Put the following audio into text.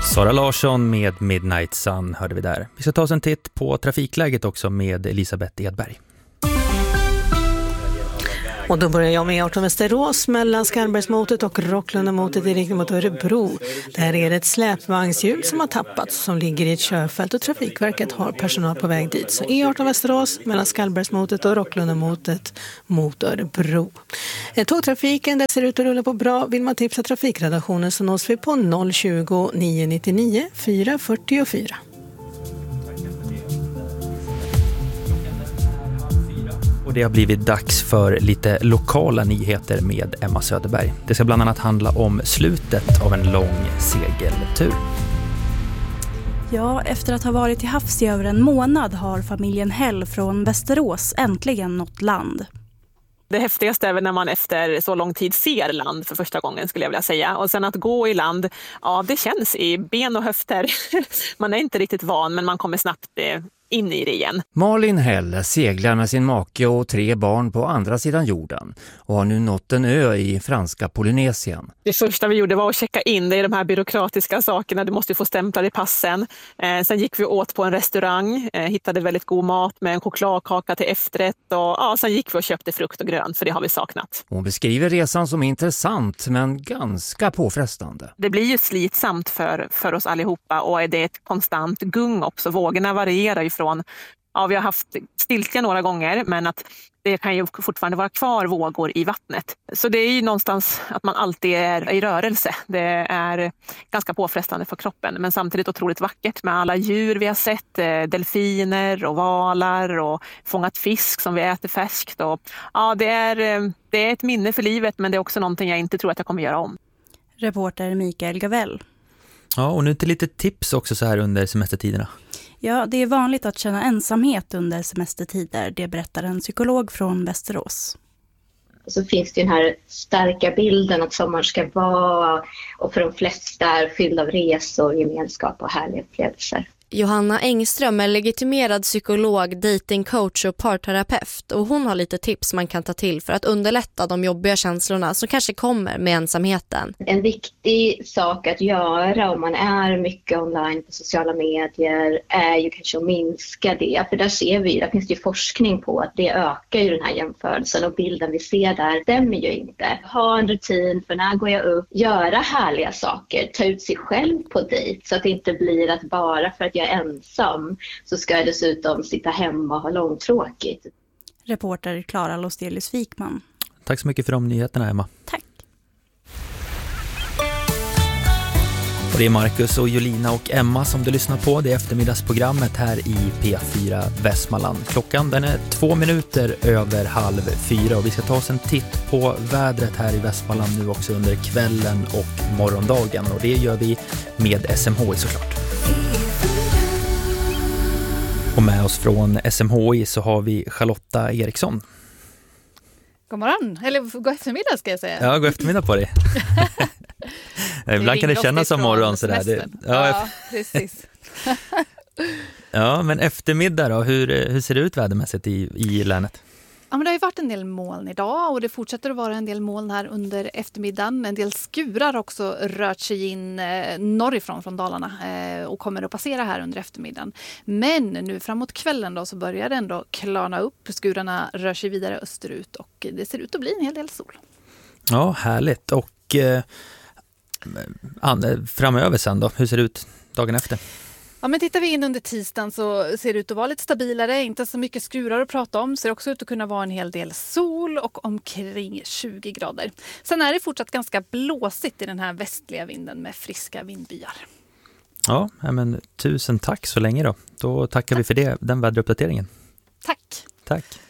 Sara Larsson med Midnight Sun hörde vi där. Vi ska ta oss en titt på trafikläget också med Elisabeth Edberg. Och då börjar jag med 18 Västerås mellan Skarbergsmotet och Rocklundamotet i riktning mot Örebro. Där är det ett släpvagnshjul som har tappats som ligger i ett körfält och Trafikverket har personal på väg dit. Så E18 Västerås mellan Skarbergsmotet och Rocklundamotet mot Örebro. Tågtrafiken där ser ut att rulla på bra. Vill man tipsa trafikredaktionen så nås vi på 020 999 444. Och det har blivit dags för lite lokala nyheter med Emma Söderberg. Det ska bland annat handla om slutet av en lång segeltur. Ja, efter att ha varit i havs i över en månad har familjen Hell från Västerås äntligen nått land. Det häftigaste är väl när man efter så lång tid ser land för första gången skulle jag vilja säga. Och sen att gå i land, ja det känns i ben och höfter. Man är inte riktigt van men man kommer snabbt in i det igen. Malin Hell seglar med sin make och 3 barn på andra sidan jorden och har nu nått en ö i franska Polynesien. Det första vi gjorde var att checka in, det är de här byråkratiska sakerna, du måste ju få stämpla i passen. Sen gick vi åt på en restaurang, hittade väldigt god mat med en chokladkaka till efterrätt och sen gick vi och köpte frukt och grönt för det har vi saknat. Hon beskriver resan som intressant men ganska påfrestande. Det blir ju slitsamt för oss allihopa och det är ett konstant gung också, vågorna varierar ju från, ja vi har haft stiltja några gånger men att det kan ju fortfarande vara kvar vågor i vattnet. Så det är ju någonstans att man alltid är i rörelse. Det är ganska påfrestande för kroppen men samtidigt otroligt vackert med alla djur vi har sett. Delfiner och valar och fångat fisk som vi äter färskt. Och, ja, det är ett minne för livet men det är också någonting jag inte tror att jag kommer göra om. Reporter Mikael Gavell. Ja, och nu till lite tips också så här under semestertiderna. Ja, det är vanligt att känna ensamhet under semestertider, det berättar en psykolog från Västerås. Så finns det den här starka bilden att sommar ska vara och för de flesta är fylld av resor, gemenskap och härliga upplevelser. Johanna Engström är legitimerad psykolog, datingcoach och parterapeut och hon har lite tips man kan ta till för att underlätta de jobbiga känslorna som kanske kommer med ensamheten. En viktig sak att göra om man är mycket online på sociala medier är ju kanske att minska det. För där finns det ju forskning på att det ökar ju den här jämförelsen och bilden vi ser där stämmer ju inte. Ha en rutin för när går jag upp, göra härliga saker, ta ut sig själv på dejt så att det inte blir att bara för att jag är ensam så ska jag dessutom sitta hemma och ha långtråkigt. Reporter Klara Lostelius Wikman. Tack så mycket för de nyheterna, Emma. Tack. Och det är Marcus och Jolina och Emma som du lyssnar på. Det är eftermiddagsprogrammet här i P4 Västmanland. Klockan den är 2 minuter över 3:30 och vi ska ta oss en titt på vädret här i Västmanland nu också under kvällen och morgondagen. Och det gör vi med SMHI såklart. Och med oss från SMHI så har vi Charlotta Eriksson. God morgon, eller god eftermiddag ska jag säga. Ja, god eftermiddag på dig. Ibland kan det kännas som morgon sådär. Ja, precis. Ja, men eftermiddag då, hur ser det ut vädermässigt i länet? Ja, men det har ju varit en del moln idag och det fortsätter att vara en del moln här under eftermiddagen. En del skurar också rört sig in norrifrån från Dalarna och kommer att passera här under eftermiddagen. Men nu framåt kvällen då så börjar det ändå klarna upp. Skurarna rör sig vidare österut och det ser ut att bli en hel del sol. Ja, härligt. Och framöver sen då, hur ser det ut dagen efter? Ja, men tittar vi in under tisdagen så ser det ut att vara lite stabilare, inte så mycket skurar att prata om. Ser också ut att kunna vara en hel del sol och omkring 20 grader. Sen är det fortsatt ganska blåsigt i den här västliga vinden med friska vindbyar. Ja, men tusen tack så länge då. Då tackar vi för den väderuppdateringen. Tack. Tack.